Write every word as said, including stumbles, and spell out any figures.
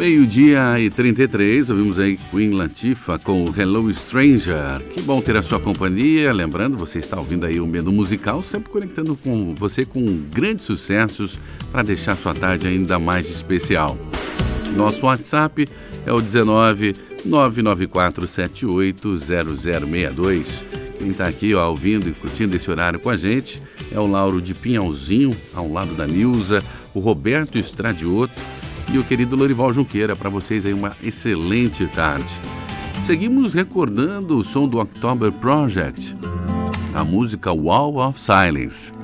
Meio-dia e trinta e três, ouvimos aí Queen Latifah com o Hello Stranger. Que bom ter a sua companhia. Lembrando, você está ouvindo aí o Medo Musical, sempre conectando com você com grandes sucessos para deixar sua tarde ainda mais especial. Nosso WhatsApp é o dezenove, nove nove quatro sete oito, zero zero seis dois. Quem está aqui ó, ouvindo e curtindo esse horário com a gente é o Lauro de Pinhalzinho, ao lado da Nilza, o Roberto Estradioto e o querido Lorival Junqueira. Para vocês aí uma excelente tarde. Seguimos recordando o som do October Project, a música Wall of Silence.